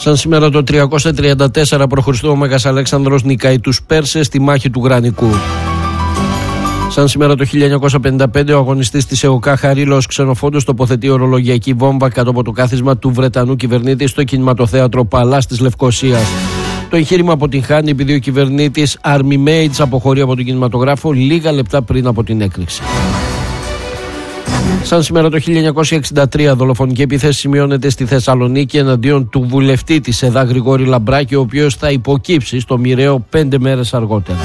Σαν σήμερα το 334 π.Χ. ο Μέγας Αλέξανδρος νικάει τους Πέρσες στη μάχη του Γρανικού. Σαν σήμερα το 1955 ο αγωνιστής της ΕΟΚΑ Χαρίλαος Ξενοφόντος τοποθετεί ορολογιακή βόμβα κάτω από το κάθισμα του Βρετανού κυβερνήτη στο κινηματοθέατρο Παλάς της Λευκωσίας. Το εγχείρημα αποτυγχάνει επειδή ο κυβερνήτης Army Mates αποχωρεί από τον κινηματογράφο λίγα λεπτά πριν από την έκρηξη. Σαν σήμερα το 1963 δολοφονική επίθεση σημειώνεται στη Θεσσαλονίκη εναντίον του βουλευτή της ΕΔΑ Γρηγόρη Λαμπράκη, ο οποίος θα υποκύψει στο μοιραίο 5 μέρες αργότερα.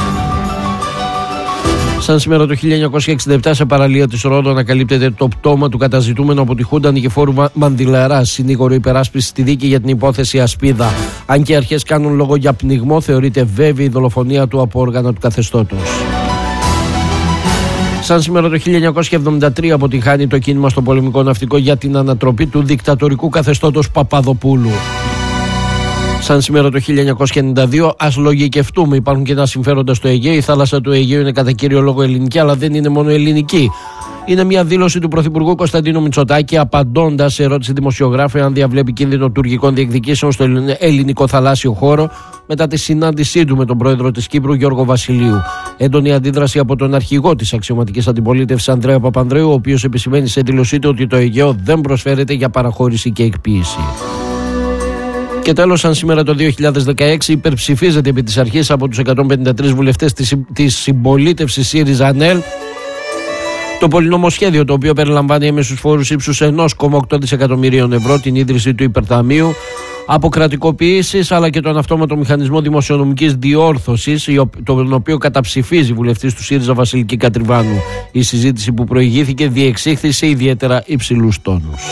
Σαν σήμερα το 1967 σε παραλία της Ρόδου ανακαλύπτεται το πτώμα του καταζητούμενου από τη Χούντα Νικηφόρου Μανδυλαρά, συνήγορο υπεράσπιση στη δίκη για την υπόθεση Ασπίδα. Αν και οι αρχές κάνουν λόγο για πνιγμό, θεωρείται βέβαιη η δολοφονία του από όργανα του καθεστώτος. Σαν σήμερα το 1973 αποτυγχάνει το κίνημα στο πολεμικό ναυτικό για την ανατροπή του δικτατορικού καθεστώτος Παπαδοπούλου. Σαν σήμερα το 1992, ας λογικευτούμε, υπάρχουν κοινά συμφέροντα στο Αιγαίο. Η θάλασσα του Αιγαίου είναι κατά κύριο λόγο ελληνική, αλλά δεν είναι μόνο ελληνική. Είναι μια δήλωση του Πρωθυπουργού Κωνσταντίνου Μητσοτάκη, απαντώντας σε ερώτηση δημοσιογράφου αν διαβλέπει κίνδυνο τουρκικών διεκδικήσεων στο ελληνικό θαλάσσιο χώρο μετά τη συνάντησή του με τον πρόεδρο της Κύπρου Γιώργο Βασιλείου. Έντονη αντίδραση από τον αρχηγό της αξιωματικής αντιπολίτευσης Ανδρέα Παπανδρέου, ο οποίος επισημαίνει σε δήλωσή του ότι το Αιγαίο δεν προσφέρεται για παραχώρηση και εκποίηση. Και τέλος, σαν σήμερα το 2016 υπερψηφίζεται επί της αρχής από τους 153 βουλευτές της συμπολίτευσης ΣΥΡΙΖΑ-ΝΕΛ το πολυνομοσχέδιο, το οποίο περιλαμβάνει έμεσους φόρους ύψους 1,8 δισεκατομμυρίων ευρώ, την ίδρυση του υπερταμείου αποκρατικοποίησης, αλλά και τον αυτόματο μηχανισμό δημοσιονομικής διόρθωσης, τον οποίο καταψηφίζει βουλευτής του ΣΥΡΙΖΑ Βασιλική Κατριβάνου. Η συζήτηση που προηγήθηκε διεξήχθη σε ιδιαίτερα υψηλούς τόνους.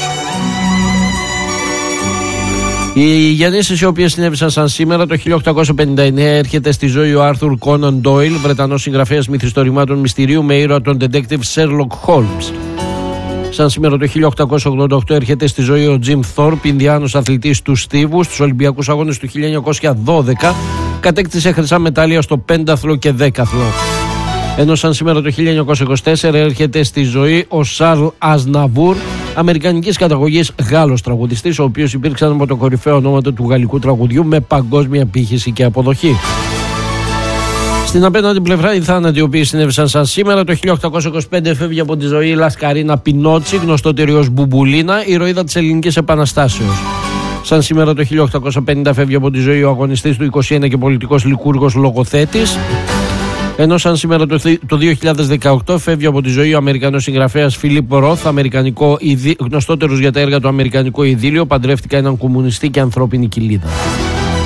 Οι γεννήσεις οι οποίες συνέβησαν σαν σήμερα το 1859 έρχεται στη ζωή ο Άρθουρ Κόναν Ντόιλ, Βρετανός συγγραφέας μυθιστορημάτων μυστηρίου με ήρωα τον detective Sherlock Holmes. Σαν σήμερα το 1888 έρχεται στη ζωή ο Τζιμ Θόρπ, Ινδιάνος αθλητής του στίβου. Στους Ολυμπιακούς Αγώνες του 1912 κατέκτησε χρυσά μετάλλια στο πένταθλο και δέκαθλο. Ενώ σαν σήμερα το 1924 έρχεται στη ζωή ο Σαρλ Αζναβούρ, αμερικανικής καταγωγής Γάλλος τραγουδιστής, ο οποίος υπήρξε από το κορυφαίο ονόματα του γαλλικού τραγουδιού με παγκόσμια πύχηση και αποδοχή. Στην απέναντι πλευρά οι θάνατοι οι οποίοι συνέβησαν σαν σήμερα το 1825 φεύγει από τη ζωή η Λασκαρίνα Πινότσι, γνωστότερη ως Μπουμπουλίνα, ηρωίδα της Ελληνικής Επαναστάσεως. Σαν σήμερα το 1850 φεύγει από τη ζωή ο αγωνιστής του 21 και πολιτικός λικούργος λογοθέτης. Ενώ σαν σήμερα το 2018 φεύγει από τη ζωή ο Αμερικανός συγγραφέας Φίλιπ Ροθ, γνωστότερος για τα έργα του Αμερικανικό Ιδίλιο, παντρεύτηκα έναν κομμουνιστή και ανθρώπινη κοιλίδα.